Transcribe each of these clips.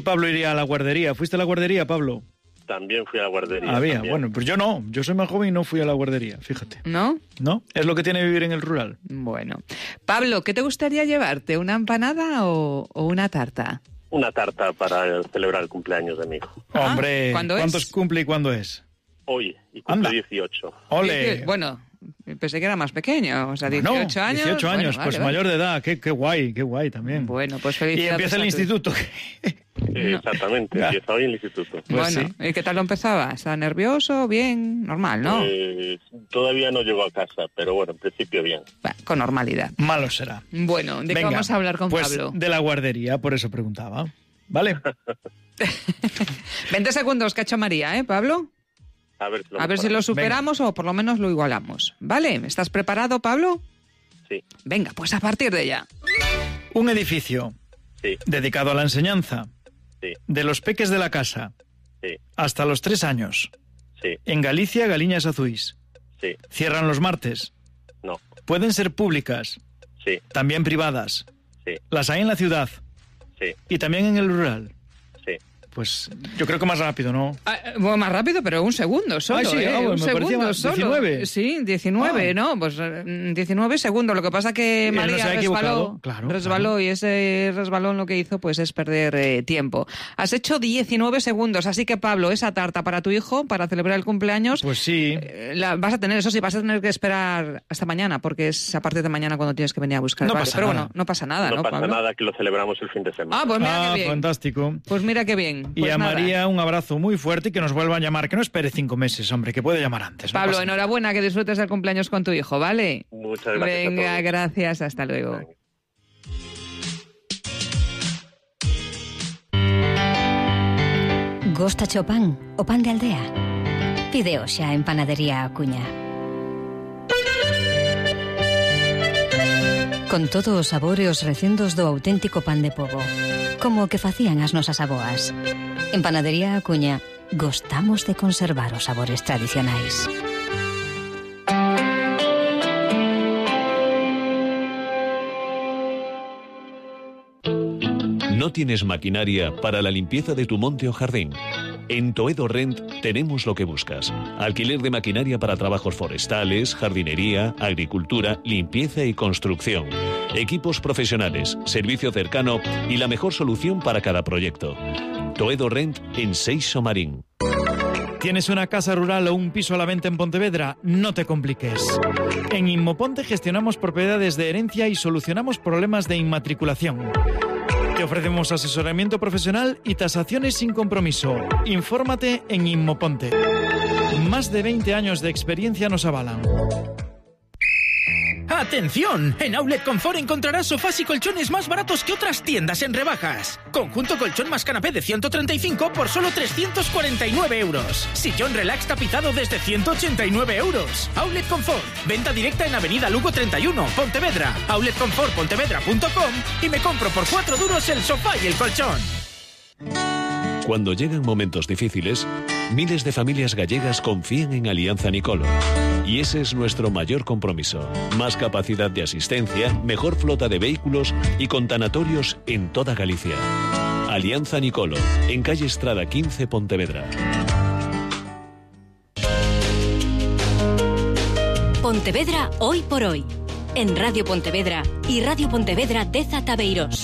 Pablo iría a la guardería. ¿Fuiste a la guardería, Pablo? También fui a la guardería. Bueno, pues yo no. Yo soy más joven y no fui a la guardería, fíjate. ¿No? ¿No? Es lo que tiene vivir en el rural. Bueno. Pablo, ¿qué te gustaría llevarte? ¿Una empanada o una tarta? Una tarta para celebrar el cumpleaños de mi hijo. Hombre, ¿cuántos cumple y cuándo es? Hoy, y cumple 18. ¡Ole! Bueno, pensé que era más pequeño, o sea, 18 años. 18 años, bueno, pues vale. Mayor de edad, qué guay también. Bueno, pues felicidades. Y empieza el instituto. Exactamente, empieza hoy el instituto. Pues bueno, ¿y qué tal lo empezaba? ¿Está nervioso? Bien, normal, ¿no? Todavía no llegó a casa, pero bueno, en principio bien. Bueno, con normalidad. Malo será. Bueno, ¿de qué vamos a hablar con Pablo? De la guardería, por eso preguntaba. ¿Vale? 20 segundos que ha hecho María, Pablo? A ver si lo superamos. Venga. O por lo menos lo igualamos. ¿Vale? ¿Estás preparado, Pablo? Sí. Venga, pues a partir de ya. Un edificio dedicado a la enseñanza. Sí. De los peques de la casa. Sí. Hasta los 3 años. Sí. En Galicia, Galiñas Azuís. Sí. Cierran los martes. No. Pueden ser públicas. Sí. También privadas. Sí. Las hay en la ciudad. Sí. Y también en el rural. Sí. Pues yo creo que más rápido, ¿no? Bueno, más rápido, pero un segundo solo. Un segundo solo. 19. Sí, 19, ¿no? Pues 19 segundos. Lo que pasa que María resbaló y ese resbalón lo que hizo pues es perder tiempo. Has hecho 19 segundos, así que Pablo, esa tarta para tu hijo, para celebrar el cumpleaños... Pues sí. Vas a tener, eso sí, vas a tener que esperar hasta mañana, porque es a partir de mañana cuando tienes que venir a buscar. No pasa pero nada. Bueno, no pasa nada, ¿no, No pasa Pablo? nada, que lo celebramos el fin de semana. Pues mira qué bien. Fantástico. Pues mira qué bien. Y pues a nada. María un abrazo muy fuerte y que nos vuelva a llamar, que no espere 5 meses, hombre, que puede llamar antes. Pablo, no enhorabuena, que disfrutes del cumpleaños con tu hijo, ¿vale? Muchas gracias. Venga, gracias, hasta luego. Venga. Gosta o pan de aldea? Pide xa en Panadería Acuña. Con todo o sabor e os recendos do auténtico pan de pobo, como o que facían as nosas aboas. En Panadería Acuña gostamos de conservar os sabores tradicionais. ¿No tienes maquinaria para la limpieza de tu monte o jardín? En Toedo Rent tenemos lo que buscas. Alquiler de maquinaria para trabajos forestales, jardinería, agricultura, limpieza y construcción. Equipos profesionales, servicio cercano y la mejor solución para cada proyecto. Toedo Rent en Seixo Marín. ¿Tienes una casa rural o un piso a la venta en Pontevedra? No te compliques. En Inmoponte gestionamos propiedades de herencia y solucionamos problemas de inmatriculación. Te ofrecemos asesoramiento profesional y tasaciones sin compromiso. Infórmate en Inmoponte. Más de 20 años de experiencia nos avalan. ¡Atención! En Outlet Confort encontrarás sofás y colchones más baratos que otras tiendas en rebajas. Conjunto colchón más canapé de 135 por solo 349 euros. Sillón relax tapizado desde 189 euros. Outlet Confort. Venta directa en Avenida Lugo 31, Pontevedra. Outletconfortpontevedra.com y me compro por 4 duros el sofá y el colchón. Cuando llegan momentos difíciles, miles de familias gallegas confían en Alianza Nicolo. Y ese es nuestro mayor compromiso. Más capacidad de asistencia, mejor flota de vehículos y con tanatorios en toda Galicia. Alianza Nicolo, en calle Estrada 15, Pontevedra. Pontevedra hoy por hoy. En Radio Pontevedra y Radio Pontevedra Deza Tabeiros.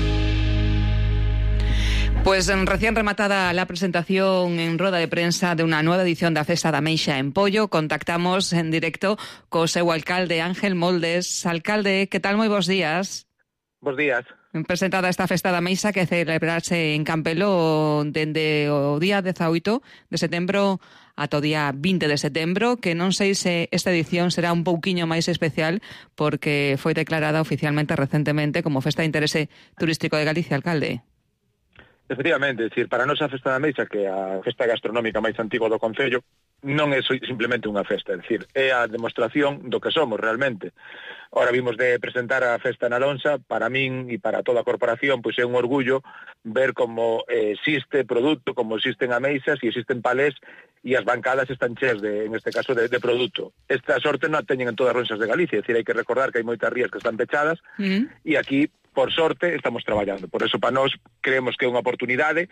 Pues recién rematada la presentación en rueda de prensa de una nueva edición da Festa da Meixa en Pollo, contactamos en directo co seu alcalde Ángel Moldes. Alcalde, que tal? Moi bons días. Bos días. Presentada esta Festa da Meixa que celebrarse en Campelo dende o día 18 de setembro ata o día 20 de setembro, que non sei se esta edición será un pouquiño máis especial porque foi declarada oficialmente recentemente como Festa de Interese Turístico de Galicia, alcalde. Efectivamente, é dicir, para a nosa Festa da Meixa, que é a festa gastronómica máis antiga do Concello, non é simplemente unha festa, é dicir, é a demostración do que somos realmente. Ora vimos de presentar a festa na Lonsa, para min e para toda a corporación, pois é un orgullo ver como existe produto, como existen ameixas e existen palés e as bancadas están cheas en este caso de produto. Esta sorte non a teñen en todas as ronsas de Galicia, é dicir, hai que recordar que hai moitas rías que están pechadas e aquí por sorte, estamos traballando. Por eso, para nós, creemos que é unha oportunidade